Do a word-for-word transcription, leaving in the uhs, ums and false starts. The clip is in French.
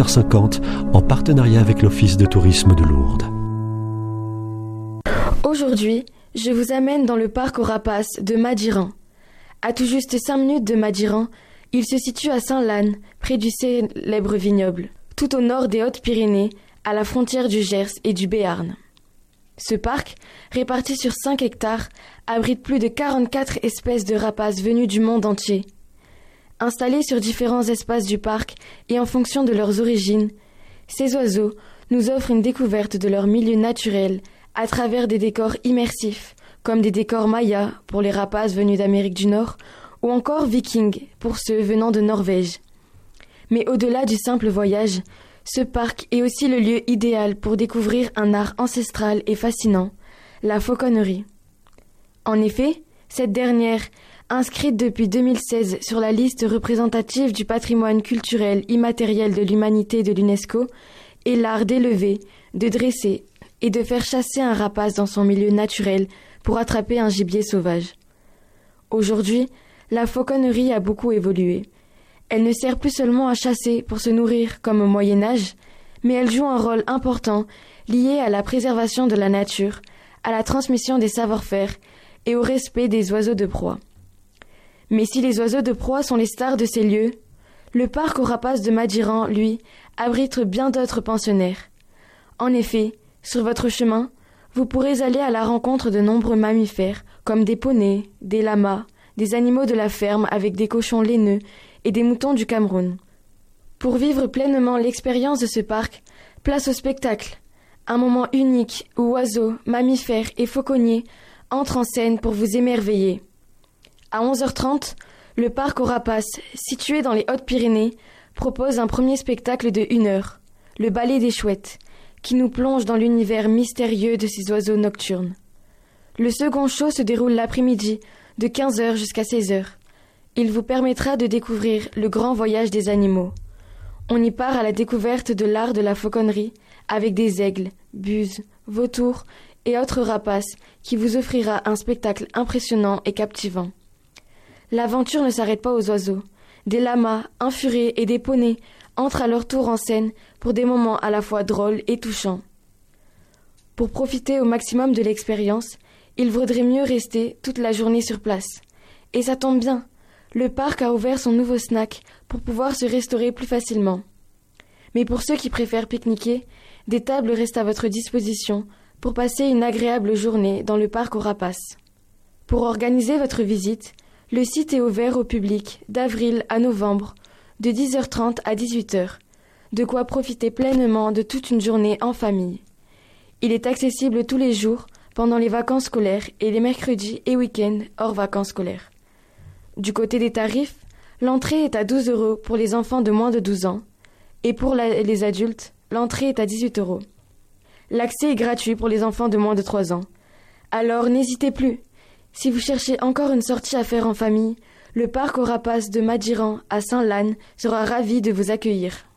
heures cinquante en partenariat avec l'Office de tourisme de Lourdes. Aujourd'hui, je vous amène dans le parc aux rapaces de Madiran. À tout juste cinq minutes de Madiran, il se situe à Saint-Lanne, près du célèbre vignoble, tout au nord des Hautes-Pyrénées, à la frontière du Gers et du Béarn. Ce parc, réparti sur cinq hectares, abrite plus de quarante-quatre espèces de rapaces venues du monde entier. Installés sur différents espaces du parc et en fonction de leurs origines, ces oiseaux nous offrent une découverte de leur milieu naturel à travers des décors immersifs, comme des décors mayas pour les rapaces venus d'Amérique du Nord, ou encore vikings pour ceux venant de Norvège. Mais au-delà du simple voyage, ce parc est aussi le lieu idéal pour découvrir un art ancestral et fascinant, la fauconnerie. En effet, cette dernière, inscrite depuis deux mille seize sur la liste représentative du patrimoine culturel immatériel de l'humanité de l'UNESCO, est l'art d'élever, de dresser et de faire chasser un rapace dans son milieu naturel pour attraper un gibier sauvage. Aujourd'hui, la fauconnerie a beaucoup évolué. Elle ne sert plus seulement à chasser pour se nourrir comme au Moyen-Âge, mais elle joue un rôle important lié à la préservation de la nature, à la transmission des savoir-faire et au respect des oiseaux de proie. Mais si les oiseaux de proie sont les stars de ces lieux, le parc aux rapaces de Madiran, lui, abrite bien d'autres pensionnaires. En effet, sur votre chemin, vous pourrez aller à la rencontre de nombreux mammifères, comme des poneys, des lamas, des animaux de la ferme avec des cochons laineux et des moutons du Cameroun. Pour vivre pleinement l'expérience de ce parc, place au spectacle, un moment unique où oiseaux, mammifères et fauconniers entrent en scène pour vous émerveiller. À onze heures trente, le parc aux rapaces, situé dans les Hautes-Pyrénées, propose un premier spectacle de une heure, le ballet des chouettes, qui nous plonge dans l'univers mystérieux de ces oiseaux nocturnes. Le second show se déroule l'après-midi, de quinze heures jusqu'à seize heures. Il vous permettra de découvrir le grand voyage des animaux. On y part à la découverte de l'art de la fauconnerie, avec des aigles, buses, vautours et autres rapaces qui vous offrira un spectacle impressionnant et captivant. L'aventure ne s'arrête pas aux oiseaux. Des lamas, un furet et des poneys entrent à leur tour en scène pour des moments à la fois drôles et touchants. Pour profiter au maximum de l'expérience, il vaudrait mieux rester toute la journée sur place. Et ça tombe bien, le parc a ouvert son nouveau snack pour pouvoir se restaurer plus facilement. Mais pour ceux qui préfèrent pique-niquer, des tables restent à votre disposition pour passer une agréable journée dans le parc aux rapaces. Pour organiser votre visite, le site est ouvert au public d'avril à novembre, de dix heures trente à dix-huit heures, de quoi profiter pleinement de toute une journée en famille. Il est accessible tous les jours, pendant les vacances scolaires et les mercredis et week-ends hors vacances scolaires. Du côté des tarifs, l'entrée est à douze euros pour les enfants de moins de douze ans et pour la, les adultes, l'entrée est à dix-huit euros. L'accès est gratuit pour les enfants de moins de trois ans. Alors n'hésitez plus. Si vous cherchez encore une sortie à faire en famille, le parc aux rapaces de Madiran à Saint-Lanne sera ravi de vous accueillir.